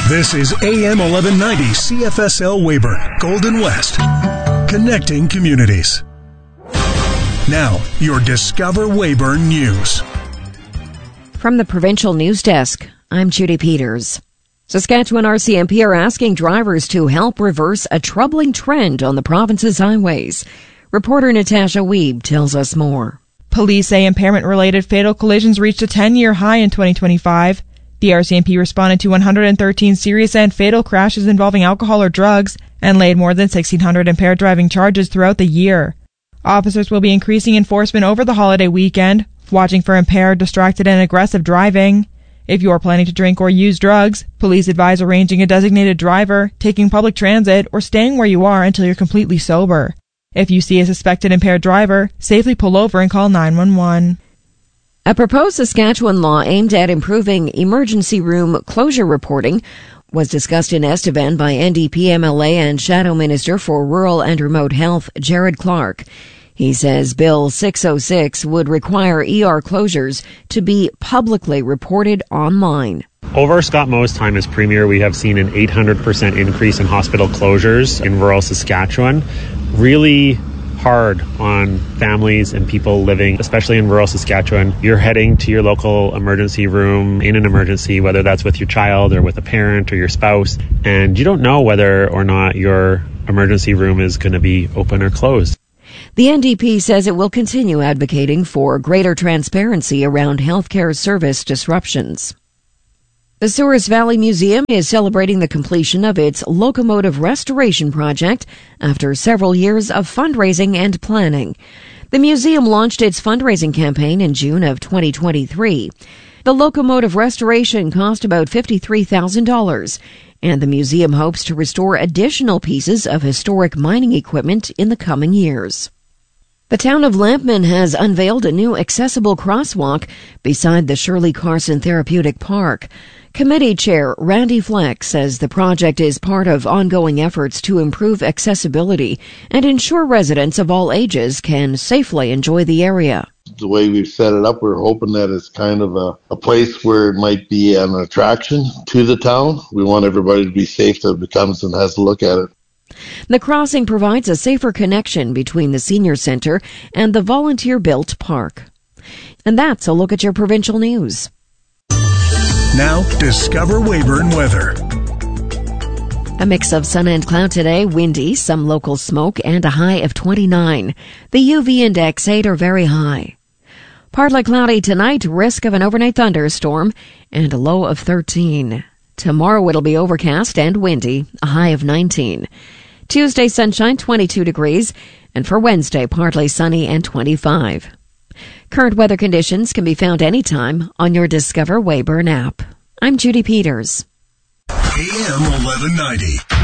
This is AM 1190 CFSL Weyburn, Golden West, connecting communities. Now, your Discover Weyburn News. From the Provincial News Desk, I'm Judy Peters. Saskatchewan RCMP are asking drivers to help reverse a troubling trend on the province's highways. Reporter Natasha Wiebe tells us more. Police say impairment-related fatal collisions reached a 10-year high in 2025. The RCMP responded to 113 serious and fatal crashes involving alcohol or drugs and laid more than 1,600 impaired driving charges throughout the year. Officers will be increasing enforcement over the holiday weekend, watching for impaired, distracted, and aggressive driving. If you are planning to drink or use drugs, police advise arranging a designated driver, taking public transit, or staying where you are until you're completely sober. If you see a suspected impaired driver, safely pull over and call 911. A proposed Saskatchewan law aimed at improving emergency room closure reporting was discussed in Estevan by NDP MLA and Shadow Minister for Rural and Remote Health, Jared Clark. He says Bill 606 would require ER closures to be publicly reported online. Over Scott Moe's time as Premier, we have seen an 800% increase in hospital closures in rural Saskatchewan. Really hard on families and people living, especially in rural Saskatchewan. You're heading to your local emergency room in an emergency, whether that's with your child or with a parent or your spouse, and you don't know whether or not your emergency room is going to be open or closed. The NDP says it will continue advocating for greater transparency around healthcare service disruptions. The Souris Valley Museum is celebrating the completion of its locomotive restoration project after several years of fundraising and planning. The museum launched its fundraising campaign in June of 2023. The locomotive restoration cost about $53,000, and the museum hopes to restore additional pieces of historic mining equipment in the coming years. The town of Lampman has unveiled a new accessible crosswalk beside the Shirley Carson Therapeutic Park. Committee Chair Randy Fleck says the project is part of ongoing efforts to improve accessibility and ensure residents of all ages can safely enjoy the area. The way we've set it up, we're hoping that it's kind of a place where it might be an attraction to the town. We want everybody to be safe that comes and has a look at it. The crossing provides a safer connection between the senior center and the volunteer-built park. And that's a look at your provincial news. Now, Discover Weyburn weather. A mix of sun and cloud today, windy, some local smoke, and a high of 29. The UV index 8 are very high. Partly cloudy tonight, risk of an overnight thunderstorm, and a low of 13. Tomorrow it'll be overcast and windy, a high of 19. Tuesday, sunshine, 22 degrees, and for Wednesday, partly sunny and 25. Current weather conditions can be found anytime on your Discover Weyburn app. I'm Judy Peters. AM 1190.